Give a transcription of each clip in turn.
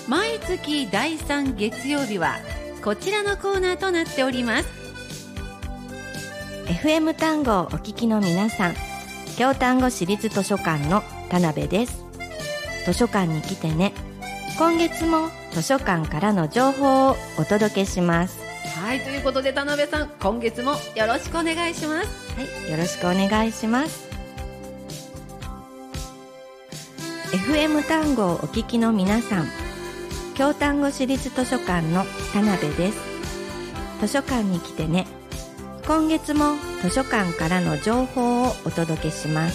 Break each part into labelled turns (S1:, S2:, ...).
S1: 毎月第3月曜日はこちらのコーナーとなっております。
S2: FM 単語をお聞きの皆さん、京丹後市立図書館の田辺です。図書館に来てね。今月も図書館からの情報をお届けします。
S1: はい、ということで田辺さん、今月もよろしくお願いします。
S2: はい、よろしくお願いします。 FM 単語をお聞きの皆さん、京丹後市立図書館の田辺です。図書館に来てね。今月も図書館からの情報をお届けします。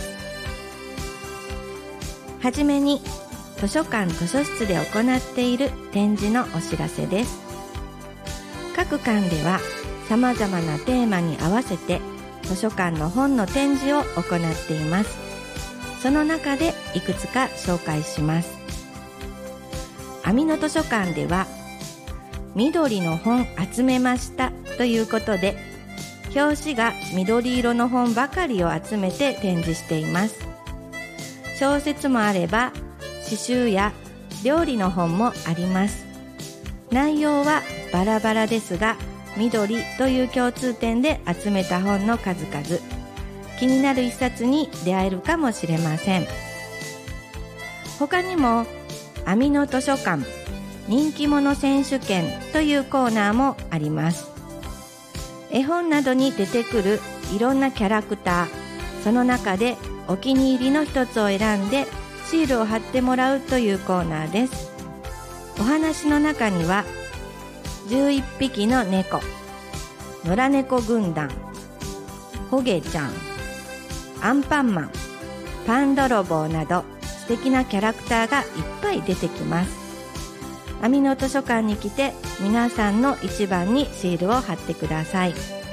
S2: はじめに図書館図書室で行っている展示のお知らせです。各館ではさまざまなテーマに合わせて図書館の本の展示を行っています。その中でいくつか紹介します。阿美野図書館では緑の本集めましたということで、表紙が緑色の本ばかりを集めて展示しています。小説もあれば詩集や料理の本もあります。内容はバラバラですが、緑という共通点で集めた本の数々、気になる一冊に出会えるかもしれません。他にも阿美野図書館人気者選手権というコーナーもあります。絵本などに出てくるいろんなキャラクター、その中でお気に入りの一つを選んでシールを貼ってもらうというコーナーです。お話の中には11匹の猫、野良猫軍団、ホゲちゃん、アンパンマン、パン泥棒など素敵なキャラクターがいっぱい出てきます。阿美野図書館に来て皆さんの一番にシールを貼ってください。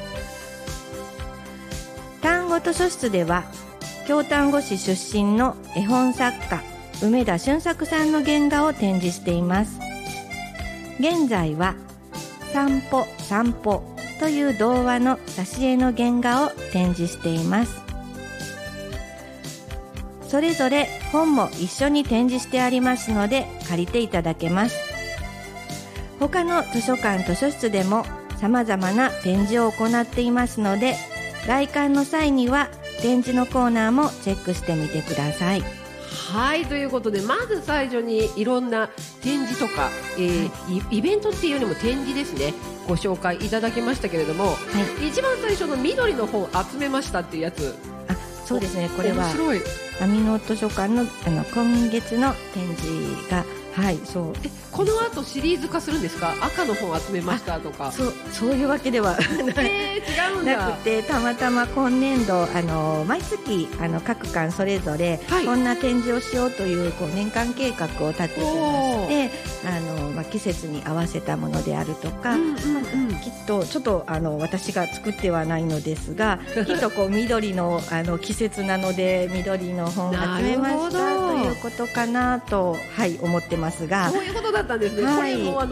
S2: 丹後図書室では京丹後市出身の絵本作家梅田俊作さんの原画を展示しています。現在は散歩散歩という童話の挿絵の原画を展示しています。それぞれ本も一緒に展示してありますので借りていただけます。他の図書館図書室でも様々な展示を行っていますので、来館の際には展示のコーナーもチェックしてみてください。
S1: はい、ということでまず最初にいろんな展示とか、イベントっていうよりも展示ですね、ご紹介いただきましたけれども、一番最初の緑の本集めましたっていうやつ、
S2: そうですね、これは
S1: 面白い。
S2: 阿美野図書館の、今月の展示が、そう。
S1: この後シリーズ化するんですか？赤の本集めましたとか。
S2: そういうわけでは
S1: 違うんだ。
S2: なくて、たまたま今年度毎月各館それぞれこんな展示をしようという、年間計画を立ててまして、季節に合わせたものであるとか、きっとちょっと私が作ってはないのですが、きっと緑の季節なので緑の本集めましたということかなと、思ってますが、
S1: そういうことだったんですね。これも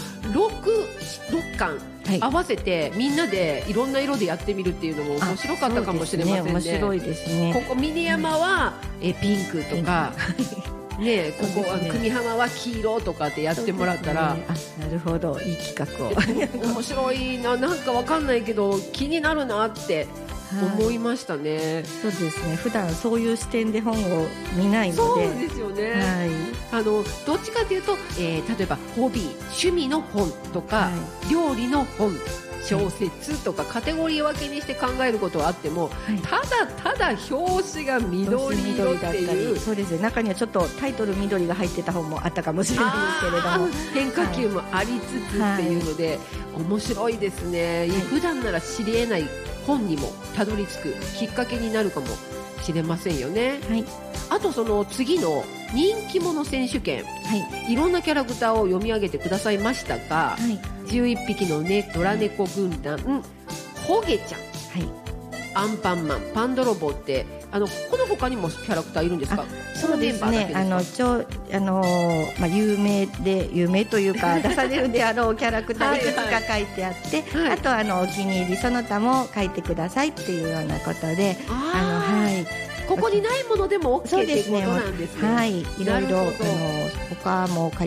S1: 6巻合わせてみんなでいろんな色でやってみるっていうのも面白かったかもしれませんね。
S2: 面白いですね。
S1: ここ峰山はピンクとかね、ここ久美浜は黄色とかってやってもらったら、
S2: なるほど、いい企画を
S1: 面白いな、なんかわかんないけど気になるなって思いましたね。
S2: そうですね、普段そういう視点で本を見ないので。
S1: そうですよね、どっちかというと、例えばホビー趣味の本とか、料理の本、小説とかカテゴリー分けにして考えることはあっても、ただ表紙が緑色っていう、
S2: そうですね、中にはちょっとタイトル緑が入ってた本もあったかもしれないですけれども、
S1: 変化球もありつつっていうので、面白いですね。普段なら知り得ない本にもたどり着くきっかけになるかもしれませんよね。あとその次の人気者選手権、いろんなキャラクターを読み上げてくださいましたが、11匹の野良猫軍団、ホゲちゃん、アンパンマン、パン泥棒って、この他にもキャラクターいるんですか？
S2: そうですね、有名というか出されるであろうキャラクターいくつか書いてあって、あとお気に入りその他も書いてくださいっていうようなことで、
S1: ここにないものでも OK っていうことなんですね。
S2: いろいろ他も書い